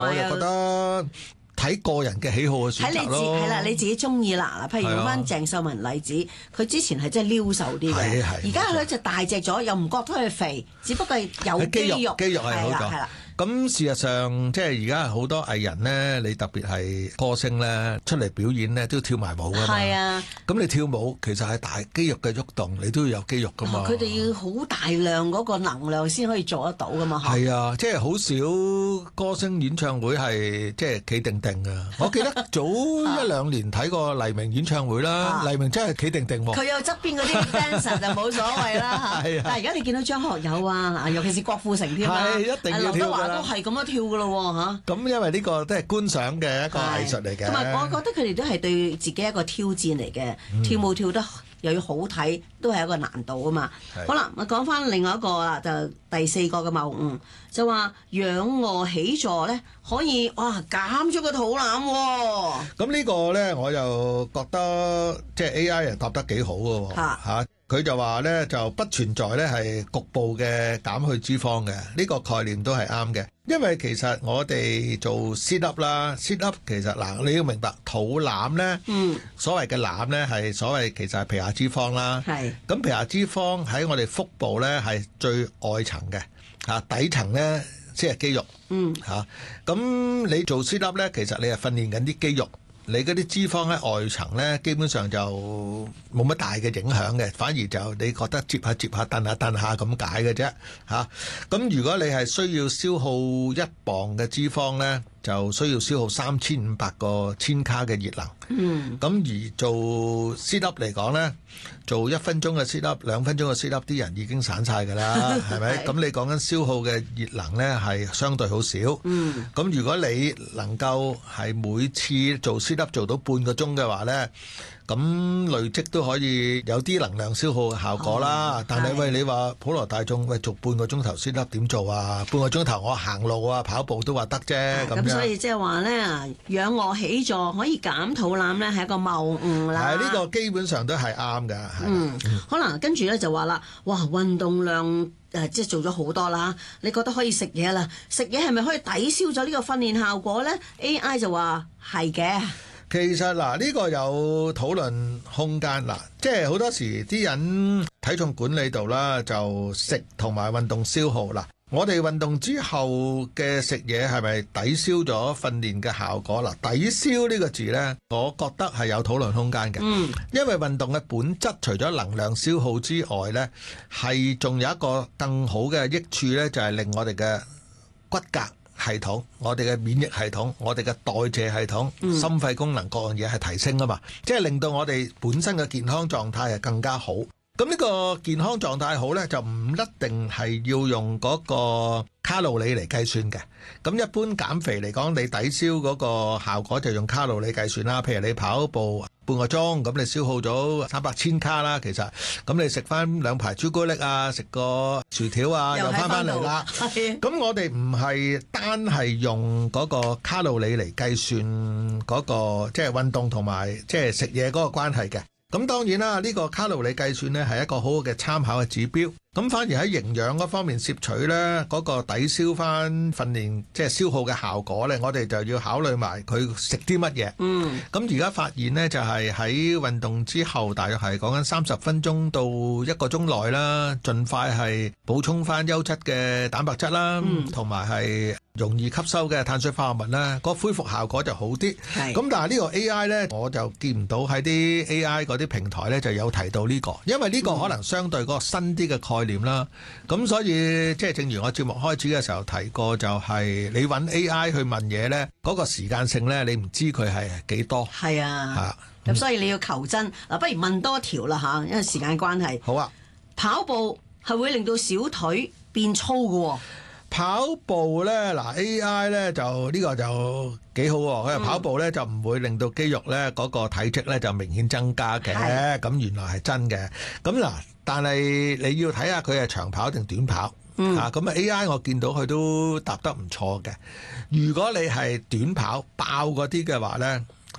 我就覺得睇個人嘅喜好嘅選擇咯。 係啦，你自己中意啦。譬如用翻鄭秀文例子，佢之前係真係撩瘦啲嘅，而家佢就大隻咗，又唔覺得佢肥，只不過係有肌肉。 肌肉係好咗。係啦。咁事實上，即係而家好多藝人咧，你特別係歌星咧，出嚟表演咧，都要跳埋舞㗎嘛。係啊。咁你跳舞其實係大肌肉嘅喐動，你都要有肌肉㗎嘛。佢哋要好大量嗰個能量先可以做得到㗎嘛。係啊，即係好少歌星演唱會係即係企定定㗎。我記得早一兩年睇過黎明演唱會啦，黎明真係企定定喎。佢有側邊嗰啲 dancer 就冇所謂啦。係啊。但係而家你見到張學友啊，尤其是郭富城添啊，係一定要跳。都係咁樣跳噶咯嚇，咁因為呢個都係觀賞嘅一個藝術嚟嘅。同埋我覺得佢哋都係對自己一個挑戰嚟嘅，跳舞跳得又要好睇，都係一個難度啊嘛。好啦，我講翻另外一個啦，就第4個嘅謬誤，就話仰臥起坐咧可以減咗個肚腩喎。咁呢個咧我又覺得即係 AI 又答得幾好嘅喎嚇。佢就話咧就不存在咧係局部嘅減去脂肪嘅，呢個概念都係啱嘅。因為其實我哋做 sit up 啦，sit up 其實嗱你要明白肚腩咧，所謂嘅腩咧係所謂其實係皮下脂肪啦。係。咁皮下脂肪喺我哋腹部咧係最外層嘅，底層咧先係肌肉。咁你做 sit up 咧，其實你係訓練緊啲肌肉。你嗰啲脂肪喺外層咧，基本上就冇乜大嘅影響嘅，反而就你覺得接下接下、蹬下蹬下咁解嘅啫嚇。咁如果你係需要消耗1磅嘅脂肪咧，就需要消耗3500個千卡嘅熱能。咁而做 sit up 嚟講咧，做1分鐘嘅 sit up、2分鐘嘅 sit up， 啲人已經散晒㗎啦，係咪？咁你講緊消耗嘅熱能咧係相對好少。咁如果你能夠係每次做 sit up 做到半個鐘嘅話咧，咁累積都可以有啲能量消耗嘅效果啦。但係喂，你話普羅大眾喂做半個鐘頭 sit up 點做啊？半個鐘頭我行路啊、跑步都話得啫。咁所以即係話咧，仰臥起坐可以減肚腩咧，係一個謬誤啦。係呢個基本上都係啱㗎。可能跟住咧就話啦，哇，運動量即係做咗好多啦，你覺得可以食嘢啦？食嘢係咪可以抵消咗呢個訓練效果咧 ？AI 就話係嘅。其實嗱，呢個有討論空間嗱，即係好多時啲人體重管理度啦，就食同埋運動消耗嗱。我哋運動之後嘅食嘢係咪抵消咗訓練嘅效果嗱？抵消呢個字呢，我覺得係有討論空間嘅。因為運動嘅本質除咗能量消耗之外呢，係仲有一個更好嘅益處呢，就係令我哋嘅骨骼系統、我哋嘅免疫系統、我哋嘅代謝系統、心肺功能各樣嘢係提升啊嘛，即係令到我哋本身嘅健康狀態係更加好。咁呢個健康狀態好呢，就唔一定係要用嗰個卡路里嚟計算嘅。咁一般減肥嚟講，你抵消嗰個效果就用卡路里計算啦。譬如你跑步半個鐘，咁你消耗咗300千卡啦。其實咁你食翻2排朱古力啊，食個薯條啊，又翻嚟啦。咁我哋唔係單係用嗰個卡路里嚟計算嗰個即係運動同埋即係食嘢嗰個關係嘅。咁當然啦，呢個卡路里計算呢係一個好好嘅參考嘅指標。咁反而喺營養嗰方面攝取呢，嗰個抵消翻訓練即係消耗嘅效果呢，我哋就要考慮埋佢食啲乜嘢。咁而家發現呢，就係喺運動之後，大約係講緊30分鐘到1個鐘內啦，盡快係補充翻優質嘅蛋白質啦，同埋係容易吸收嘅碳水化合物啦，個恢復效果就好啲。咁但係呢個 AI 呢，我就見唔到喺啲 AI 嗰啲平台呢就有提到呢個，因為呢個可能相對嗰個新啲嘅概念啦。咁所以即係正如我節目開始嘅時候提過，就係你揾 AI 去問嘢呢，嗰個時間性呢，你唔知佢係幾多。係啊，咁所以你要求真嗱，不如問多條啦嚇，因為時間關係。好啊，跑步係會令到小腿變粗嘅喎。跑步咧，嗱 AI 咧就呢個就幾好喎。佢話跑步咧就唔會令到肌肉咧嗰個體積咧就明顯增加嘅。咁原來係真嘅。咁嗱，但係你要睇下佢係長跑定短跑。咁AI 我見到佢都答得唔錯嘅。如果你係短跑爆嗰啲嘅話咧，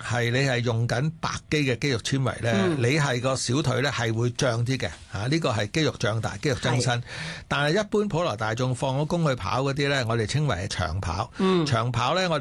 係你係用緊白肌嘅肌肉纖維咧，你係個小腿咧係會脹啲嘅嚇，呢個係肌肉脹大、肌肉增生。但係一般普羅大眾放咗工去跑嗰啲咧，我哋稱為係長跑。長跑咧，我哋